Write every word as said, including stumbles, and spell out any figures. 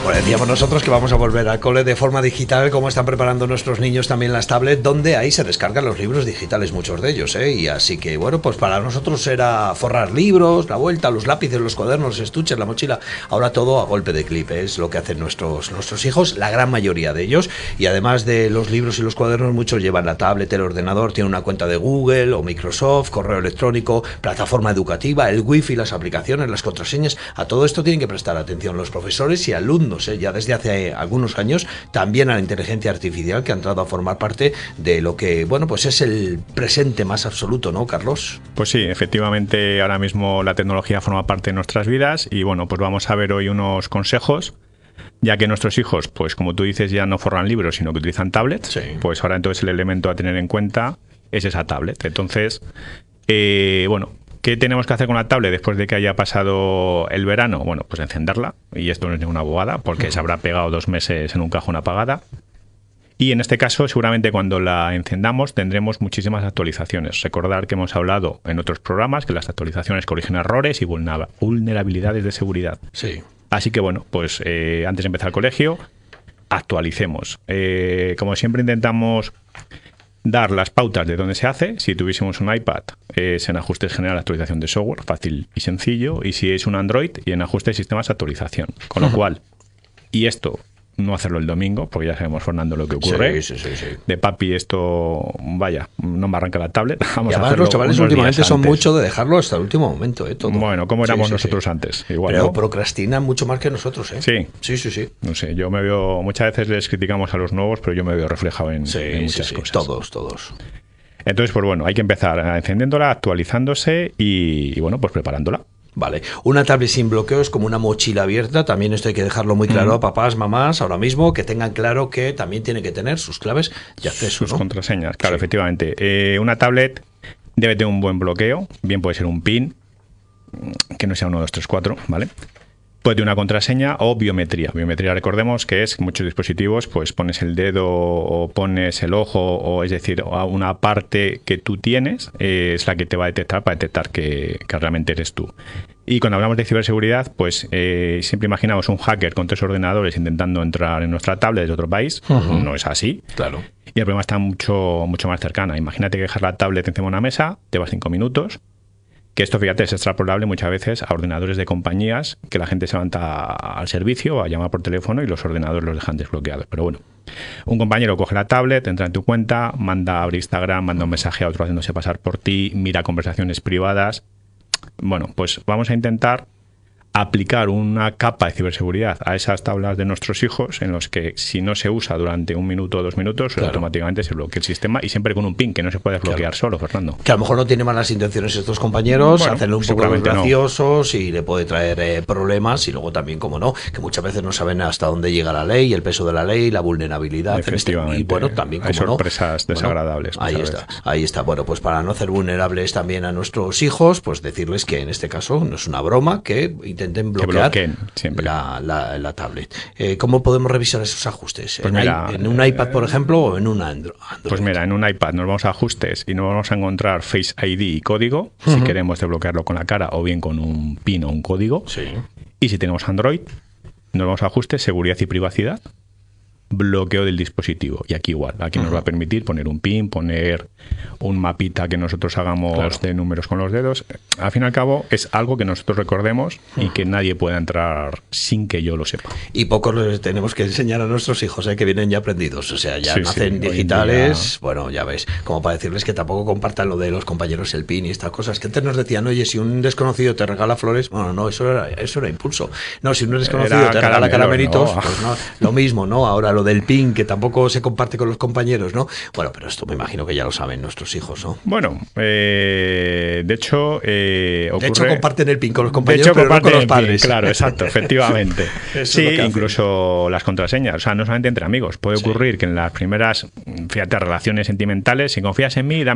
Bueno, decíamos nosotros que vamos a volver al cole de forma digital, como están preparando nuestros niños también las tablets, donde ahí se descargan los libros digitales, muchos de ellos, ¿eh? Y así que, bueno, pues para nosotros era forrar libros, la vuelta, los lápices, los cuadernos, los estuches, la mochila, ahora todo a golpe de clip, ¿eh? Es lo que hacen nuestros, nuestros hijos, la gran mayoría de ellos, y además de los libros y los cuadernos, muchos llevan la tablet, el ordenador, tienen una cuenta de Google o Microsoft, correo electrónico, plataforma educativa, el wifi, las aplicaciones, las contraseñas. A todo esto tienen que prestar atención los profesores y alumnos, ¿eh? Ya desde hace algunos años, también a la inteligencia artificial, que ha entrado a formar parte de lo que, bueno, pues es el presente más absoluto, ¿no, Carlos? Pues sí, efectivamente, ahora mismo la tecnología forma parte de nuestras vidas y, bueno, pues vamos a ver hoy unos consejos, ya que nuestros hijos, pues como tú dices, ya no forran libros, sino que utilizan tablets. Sí. Pues ahora entonces el elemento a tener en cuenta es esa tablet. Entonces, eh, bueno, ¿qué tenemos que hacer con la tablet después de que haya pasado el verano? Bueno, pues encenderla, y esto no es ninguna bobada, porque se habrá pegado dos meses en un cajón apagada. Y en este caso, seguramente cuando la encendamos tendremos muchísimas actualizaciones. Recordar que hemos hablado en otros programas que las actualizaciones corrigen errores y vulnerabilidades de seguridad. Sí. Así que bueno, pues eh, antes de empezar el colegio, actualicemos. Eh, como siempre intentamos dar las pautas de dónde se hace. Si tuviésemos un iPad, es en ajustes general actualización de software, fácil y sencillo. Y si es un Android, y en ajustes sistemas actualización. Con lo cual, y esto no hacerlo el domingo, porque ya sabemos, Fernando, lo que ocurre. Sí, sí, sí, sí. De papi, esto, vaya, no me arranca la tablet. Vamos y a además los chavales unos últimamente días son antes. mucho de dejarlo hasta el último momento, ¿eh? Todo. Bueno, como éramos Sí, sí, nosotros sí. antes. Igual, Pero ¿no? procrastinan mucho más que nosotros, ¿eh? Sí. Sí, sí, sí. No sé, yo me veo, muchas veces les criticamos a los nuevos, pero yo me veo reflejado en, Sí, en muchas sí, sí. cosas. Todos, todos. Entonces, pues bueno, hay que empezar encendiéndola, actualizándose y, y bueno, pues preparándola. Vale, una tablet sin bloqueo es como una mochila abierta, también esto hay que dejarlo muy claro Mm. a papás, mamás, ahora mismo, que tengan claro que también tiene que tener sus claves de acceso, Sus ¿no? contraseñas, claro, Sí. efectivamente. Eh, una tablet debe tener un buen bloqueo, bien puede ser un PIN, que no sea uno, dos, tres, cuatro, ¿vale? Puede tener una contraseña o biometría. Biometría, recordemos que es que muchos dispositivos, pues pones el dedo o pones el ojo, o es decir, una parte que tú tienes eh, es la que te va a detectar para detectar que, que realmente eres tú. Y cuando hablamos de ciberseguridad, pues eh, siempre imaginamos un hacker con tres ordenadores intentando entrar en nuestra tablet de otro país. Uh-huh. No es así. Claro. Y el problema está mucho, mucho más cercana. Imagínate que dejas la tablet encima de una mesa, te vas cinco minutos. Que esto, fíjate, es extrapolable muchas veces a ordenadores de compañías, que la gente se levanta al servicio a llamar por teléfono y los ordenadores los dejan desbloqueados. Pero bueno, un compañero coge la tablet, entra en tu cuenta, manda a abrir Instagram, manda un mensaje a otro haciéndose pasar por ti, mira conversaciones privadas. Bueno, pues vamos a intentar aplicar una capa de ciberseguridad a esas tablas de nuestros hijos, en los que si no se usa durante un minuto o dos minutos, claro, automáticamente se bloquea el sistema, y siempre con un PIN que no se puede desbloquear, claro, solo, Fernando. Que a lo mejor no tiene malas intenciones estos compañeros, bueno, hacerle un poco graciosos no. y le puede traer eh, problemas, y luego también, como no, que muchas veces no saben hasta dónde llega la ley, el peso de la ley, la vulnerabilidad. Efectivamente. Este, y bueno, también, como hay sorpresas no, desagradables. Bueno, ahí está, veces. ahí está. Bueno, pues para no hacer vulnerables también a nuestros hijos, pues decirles que en este caso no es una broma, que intenten bloquear siempre. La, la, la tablet. Eh, ¿Cómo podemos revisar esos ajustes? Pues ¿En, mira, I, ¿En un iPad, por ejemplo, o en un Android? Pues mira, en un iPad nos vamos a ajustes y nos vamos a encontrar Face I D y código, uh-huh. si queremos desbloquearlo con la cara o bien con un PIN o un código. Sí. Y si tenemos Android, nos vamos a ajustes, seguridad y privacidad, bloqueo del dispositivo. Y aquí igual, aquí uh-huh. nos va a permitir poner un PIN, poner un mapita que nosotros hagamos claro. de números con los dedos. Al fin y al cabo es algo que nosotros recordemos uh-huh. y que nadie pueda entrar sin que yo lo sepa. Y poco les tenemos que enseñar a nuestros hijos, ¿eh? Que vienen ya aprendidos. O sea, ya sí, nacen sí, digitales. Día... Bueno, ya ves, como para decirles que tampoco compartan lo de los compañeros, el PIN y estas cosas. Que antes nos decían, oye, si un desconocido te regala flores, bueno, no, eso era, eso era impulso. No, si un desconocido era te regala caramelitos, no. pues no, lo mismo, ¿no? Ahora lo del PIN, que tampoco se comparte con los compañeros, ¿no? Bueno, pero esto me imagino que ya lo saben nuestros hijos, ¿no? Bueno, eh, de hecho... Eh, ocurre... De hecho, comparten el PIN con los compañeros, de hecho, pero no con los padres. PIN, claro, exacto, efectivamente. Sí, incluso las contraseñas, o sea, no solamente entre amigos. Puede ocurrir sí. que en las primeras, fíjate, relaciones sentimentales, si confías en mí, dame